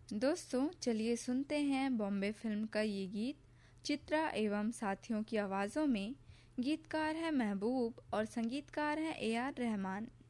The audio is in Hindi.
दोस्तों चलिए सुनते हैं बॉम्बे फिल्म का ये गीत चित्रा एवं साथियों की आवाज़ों में। गीतकार है महबूब और संगीतकार है ए आर रहमान।